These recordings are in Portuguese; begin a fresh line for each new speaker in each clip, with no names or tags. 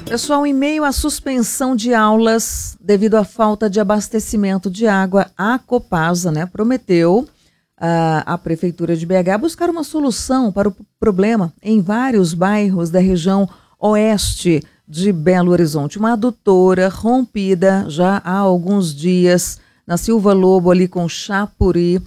Pessoal, em meio à suspensão de aulas devido à falta de abastecimento de água, a Copasa, prometeu à Prefeitura de BH buscar uma solução para o problema em vários bairros da região oeste de Belo Horizonte. Uma adutora rompida já há alguns dias na Silva Lobo, ali com Chapuri,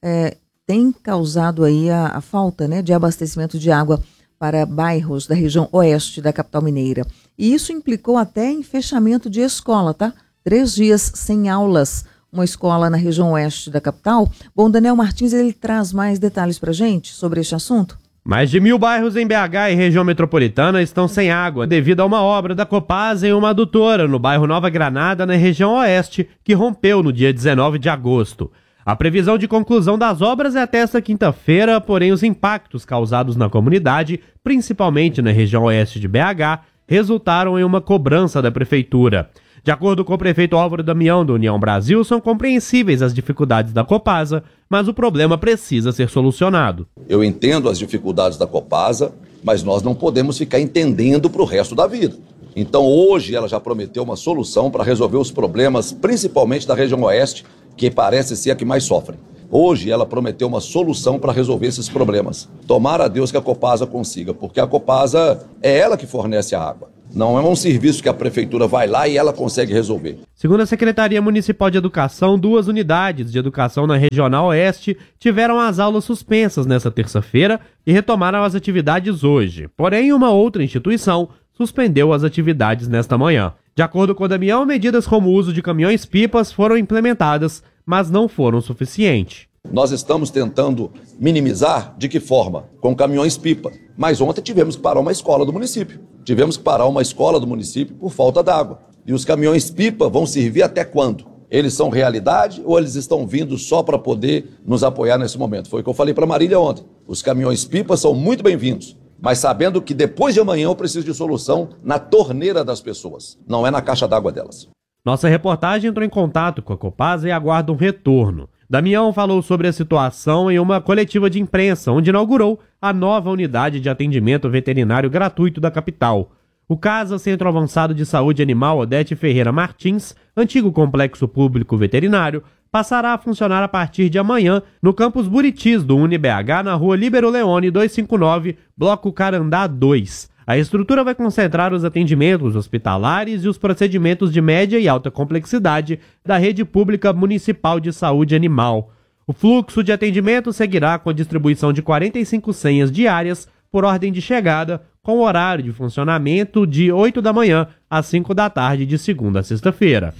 tem causado aí a falta de abastecimento de água para bairros da região oeste da capital mineira. E isso implicou até em fechamento de escola, tá? 3 dias sem aulas, uma escola na região oeste da capital. Bom, Daniel Martins, ele traz mais detalhes pra gente sobre este assunto.
Mais de 1.000 bairros em BH e região metropolitana estão sem água devido a uma obra da Copasa em uma adutora no bairro Nova Granada, na região oeste, que rompeu no dia 19 de agosto. A previsão de conclusão das obras é até esta quinta-feira, porém os impactos causados na comunidade, principalmente na região oeste de BH, resultaram em uma cobrança da Prefeitura. De acordo com o prefeito Álvaro Damião, do União Brasil, são compreensíveis as dificuldades da Copasa, mas o problema precisa ser solucionado.
Eu entendo as dificuldades da Copasa, mas nós não podemos ficar entendendo para o resto da vida. Então hoje ela já prometeu uma solução para resolver os problemas, principalmente da região oeste, que parece ser a que mais sofre. Hoje ela prometeu uma solução para resolver esses problemas. Tomara a Deus que a Copasa consiga, porque a Copasa é ela que fornece a água. Não é um serviço que a Prefeitura vai lá e ela consegue resolver.
Segundo a Secretaria Municipal de Educação, 2 unidades de educação na Regional Oeste tiveram as aulas suspensas nesta terça-feira e retomaram as atividades hoje. Porém, uma outra instituição suspendeu as atividades nesta manhã. De acordo com o Damião, medidas como o uso de caminhões-pipas foram implementadas, mas não foram suficientes.
Nós estamos tentando minimizar de que forma? Com caminhões-pipa. Mas ontem tivemos que parar uma escola do município. Tivemos que parar uma escola do município por falta d'água. E os caminhões-pipa vão servir até quando? Eles são realidade ou eles estão vindo só para poder nos apoiar nesse momento? Foi o que eu falei para a Marília ontem. Os caminhões-pipa são muito bem-vindos, mas sabendo que depois de amanhã eu preciso de solução na torneira das pessoas, não é na caixa d'água delas.
Nossa reportagem entrou em contato com a Copasa e aguarda um retorno. Damião falou sobre a situação em uma coletiva de imprensa, onde inaugurou a nova unidade de atendimento veterinário gratuito da capital. O CASA, Centro Avançado de Saúde Animal Odete Ferreira Martins, antigo complexo público veterinário, passará a funcionar a partir de amanhã no campus Buritis do UniBH, na rua Líbero Leone 259, bloco Carandá 2. A estrutura vai concentrar os atendimentos hospitalares e os procedimentos de média e alta complexidade da rede pública municipal de saúde animal. O fluxo de atendimento seguirá com a distribuição de 45 senhas diárias por ordem de chegada, com horário de funcionamento de 8 da manhã às 5 da tarde de segunda a sexta-feira.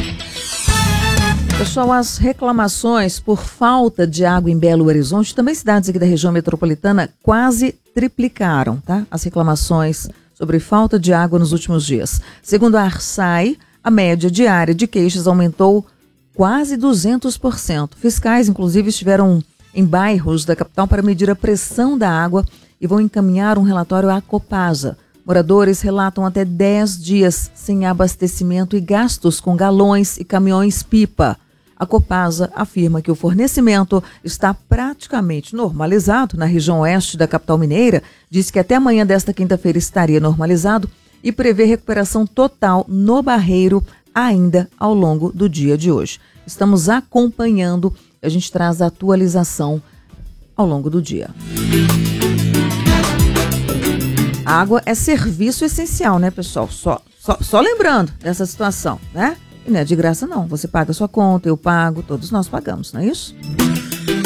Pessoal, as reclamações por falta de água em Belo Horizonte, também cidades aqui da região metropolitana, quase triplicaram, tá? As reclamações sobre falta de água nos últimos dias. Segundo a Arsai, a média diária de queixas aumentou quase 200%. Fiscais, inclusive, estiveram em bairros da capital para medir a pressão da água e vão encaminhar um relatório à Copasa. Moradores relatam até 10 dias sem abastecimento e gastos com galões e caminhões-pipa. A Copasa afirma que o fornecimento está praticamente normalizado na região oeste da capital mineira, diz que até amanhã desta quinta-feira estaria normalizado e prevê recuperação total no Barreiro ainda ao longo do dia de hoje. Estamos acompanhando, a gente traz a atualização ao longo do dia. A água é serviço essencial, né, pessoal? Só lembrando dessa situação, né? E não é de graça, não. Você paga a sua conta, eu pago, todos nós pagamos, não é isso?